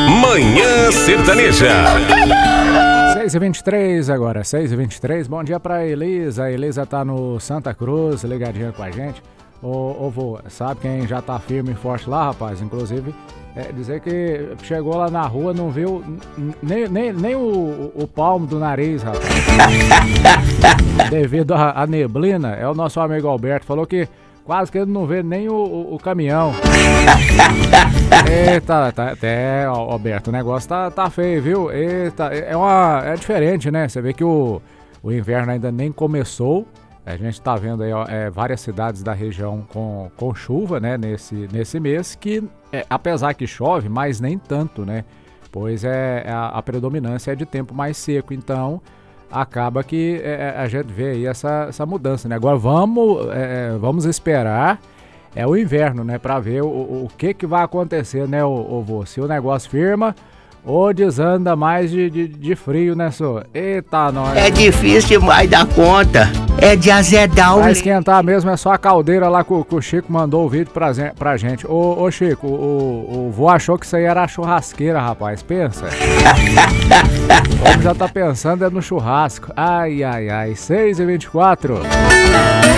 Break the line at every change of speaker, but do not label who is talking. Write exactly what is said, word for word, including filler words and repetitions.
Manhã Sertaneja.
seis e vinte e três agora, seis e vinte e três. Bom dia pra Elisa. A Elisa tá no Santa Cruz, ligadinha com a gente. Ô, ô vô, sabe quem já tá firme e forte lá, rapaz? Inclusive, é, dizer que chegou lá na rua, não viu nem, nem, nem o, o palmo do nariz, rapaz. Devido à neblina, é o nosso amigo Alberto, falou que quase que ele não vê nem o, o, o caminhão. Eita, tá, até, Alberto, o negócio tá, tá feio, viu? Eita, é, uma, é diferente, né? Você vê que o, o inverno ainda nem começou. A gente tá vendo aí ó, é, várias cidades da região com, com chuva, né? Nesse, nesse mês, que é, apesar que chove, mas nem tanto, né? Pois é, a, a predominância é de tempo mais seco, então acaba que é, a gente vê aí essa, essa mudança, né? Agora vamos, é, vamos esperar é o inverno, né? Pra ver o, o que que vai acontecer, né, o, o, se o negócio firma ou desanda mais de, de, de frio, né, senhor? Eita, nós.
É difícil demais dar conta. É de azedar o...
Pra esquentar mesmo é só a caldeira lá que o, que o Chico mandou o vídeo pra, pra gente. Ô, ô Chico, o, o vô achou que isso aí era a churrasqueira, rapaz. Pensa. O homem já tá pensando é no churrasco. Ai, ai, ai. seis e vinte e quatro.